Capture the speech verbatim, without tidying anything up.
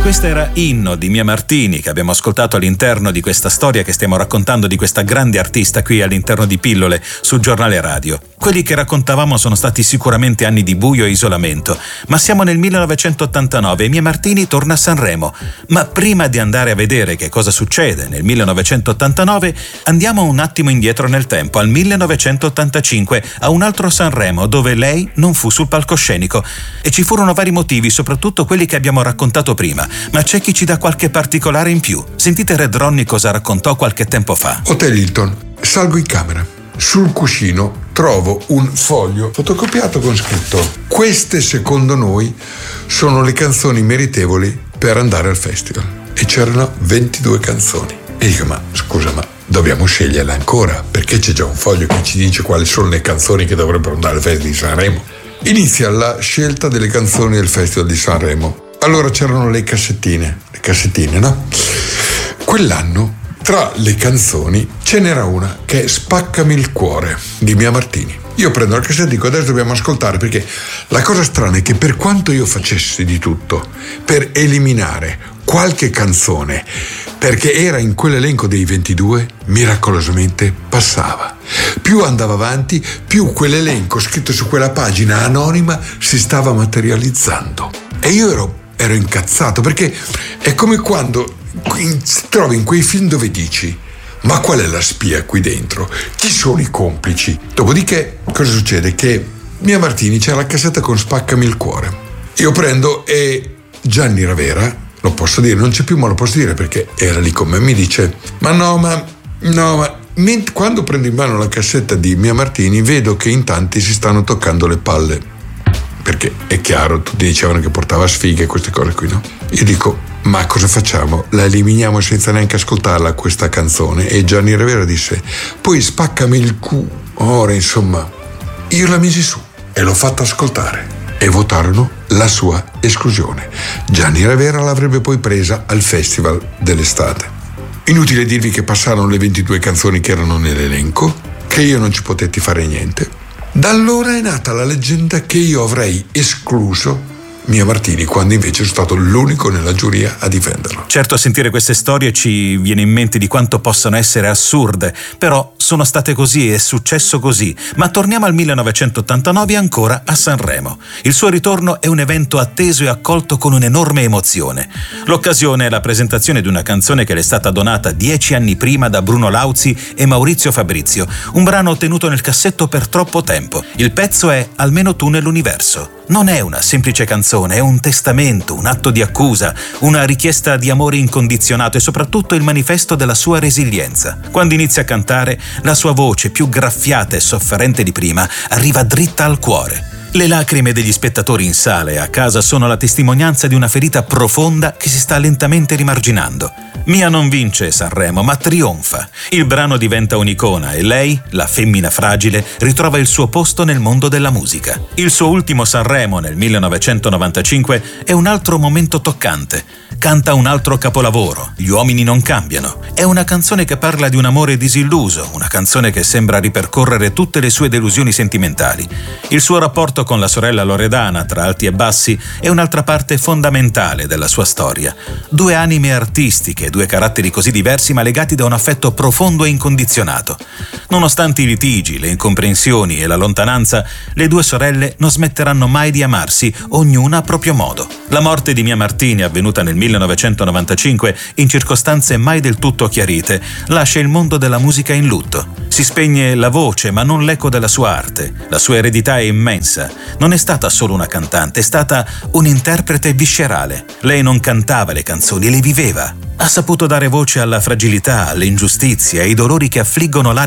Questa era Inno di Mia Martini, che abbiamo ascoltato all'interno di questa storia che stiamo raccontando di questa grande artista qui all'interno di Pillole sul giornale radio. Quelli che raccontavamo sono stati sicuramente anni di buio e isolamento, ma siamo nel millenovecentottantanove e Mia Martini torna a Sanremo. Ma prima di andare a vedere che cosa succede nel millenovecentottantanove, andiamo un attimo indietro nel tempo, al millenovecentottantacinque, a un altro Sanremo dove lei non fu sul palcoscenico. E ci furono vari motivi, soprattutto quelli che abbiamo raccontato prima, ma c'è chi ci dà qualche particolare in più. Sentite Red Ronnie cosa raccontò qualche tempo fa. Hotel Hilton. Salgo in camera. Sul cuscino trovo un foglio fotocopiato con scritto: queste secondo noi sono le canzoni meritevoli per andare al festival. E c'erano ventidue canzoni. E dico: ma scusa, ma dobbiamo sceglierle ancora? Perché c'è già un foglio che ci dice quali sono le canzoni che dovrebbero andare al festival di Sanremo. Inizia la scelta delle canzoni del festival di Sanremo. Allora c'erano le cassettine, le cassettine, no? Quell'anno, tra le canzoni, ce n'era una che è Spaccami il cuore, di Mia Martini. Io prendo la cassetta e dico: adesso dobbiamo ascoltare, perché la cosa strana è che per quanto io facessi di tutto per eliminare qualche canzone, perché era in quell'elenco dei ventidue, miracolosamente passava. Più andava avanti, più quell'elenco scritto su quella pagina anonima si stava materializzando. E io ero ero incazzato, perché è come quando ti trovi in quei film dove dici: ma qual è la spia qui dentro? Chi sono i complici? Dopodiché cosa succede? Che Mia Martini c'è la cassetta con Spaccami il cuore. Io prendo e Gianni Ravera, lo posso dire, non c'è più ma lo posso dire perché era lì con me, mi dice: ma no, ma no, ma Ment- quando prendo in mano la cassetta di Mia Martini vedo che in tanti si stanno toccando le palle. Perché è chiaro, tutti dicevano che portava sfighe e queste cose qui, no? Io dico: ma cosa facciamo? La eliminiamo senza neanche ascoltarla questa canzone? E Gianni Ravera disse: poi spaccami il cu. Ora, insomma, io la misi su e l'ho fatta ascoltare e votarono la sua esclusione. Gianni Ravera l'avrebbe poi presa al festival dell'estate. Inutile dirvi che passarono le ventidue canzoni che erano nell'elenco, che io non ci potetti fare niente. Da allora è nata la leggenda che io avrei escluso Mia Martini, quando invece sono stato l'unico nella giuria a difenderlo. Certo, a sentire queste storie ci viene in mente di quanto possano essere assurde, però sono state così, è successo così. Ma torniamo al millenovecentottantanove ancora a Sanremo. Il suo ritorno è un evento atteso e accolto con un'enorme emozione. L'occasione è la presentazione di una canzone che le è stata donata dieci anni prima da Bruno Lauzi e Maurizio Fabrizio, un brano tenuto nel cassetto per troppo tempo. Il pezzo è Almeno tu nell'universo. Non è una semplice canzone, è un testamento, un atto di accusa, una richiesta di amore incondizionato e soprattutto il manifesto della sua resilienza. Quando inizia a cantare, la sua voce, più graffiata e sofferente di prima, arriva dritta al cuore. Le lacrime degli spettatori in sala e a casa sono la testimonianza di una ferita profonda che si sta lentamente rimarginando. Mia non vince Sanremo, ma trionfa. Il brano diventa un'icona e lei, la femmina fragile, ritrova il suo posto nel mondo della musica. Il suo ultimo Sanremo, nel millenovecentonovantacinque, è un altro momento toccante. Canta un altro capolavoro, Gli uomini non cambiano. È una canzone che parla di un amore disilluso, una canzone che sembra ripercorrere tutte le sue delusioni sentimentali. Il suo rapporto con la sorella Loredana, tra alti e bassi, è un'altra parte fondamentale della sua storia. Due anime artistiche, due caratteri così diversi ma legati da un affetto profondo e incondizionato. Nonostante i litigi, le incomprensioni e la lontananza, le due sorelle non smetteranno mai di amarsi, ognuna a proprio modo. La morte di Mia Martini, avvenuta nel millenovecentonovantacinque, in circostanze mai del tutto chiarite, lascia il mondo della musica in lutto. Si spegne la voce, ma non l'eco della sua arte. La sua eredità è immensa. Non è stata solo una cantante, è stata un'interprete viscerale. Lei non cantava le canzoni, le viveva. Ha saputo dare voce alla fragilità, alle ingiustizie, ai dolori che affliggono l'anima